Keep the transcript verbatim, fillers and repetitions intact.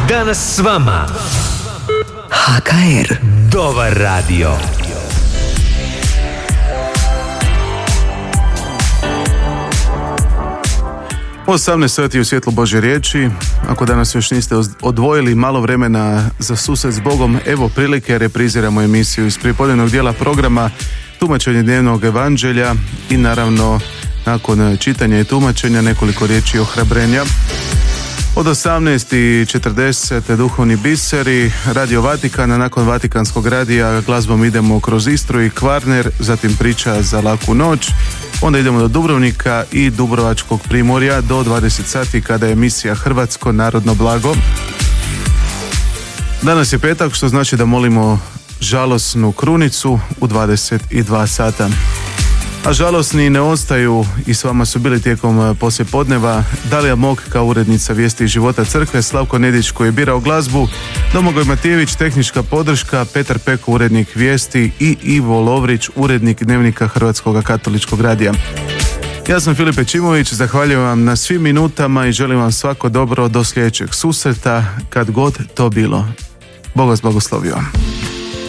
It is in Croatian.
Danas s vama H K R. Dobar radio. osamnaest sati u svjetlu Božje riječi. Ako danas još niste odvojili malo vremena za susret s Bogom, evo prilike, repriziramo emisiju iz prijepodnevnog dijela programa tumačenje dnevnog evanđelja i naravno nakon čitanja i tumačenja nekoliko riječi ohrabrenja. Od osamnaest i četrdeset duhovni biseri, Radio Vatikana, nakon Vatikanskog radija glazbom idemo kroz Istru i Kvarner, zatim priča za laku noć, onda idemo do Dubrovnika i Dubrovačkog primorja do dvadeset sati kada je emisija Hrvatsko narodno blago. Danas je petak, što znači da molimo žalosnu krunicu u dvadeset dva sata. A žalosni ne ostaju i s vama su bili tijekom poslijepodneva Dalija Mok kao urednica Vijesti iz života crkve, Slavko Nedić koji je birao glazbu, Domagoj Matijević tehnička podrška, Petar Peko urednik Vijesti i Ivo Lovrić urednik Dnevnika Hrvatskog katoličkog radija. Ja sam Filip Pečimović, zahvaljujem vam na svim minutama i želim vam svako dobro do sljedećeg susreta kad god to bilo. Bog vas blagoslovio.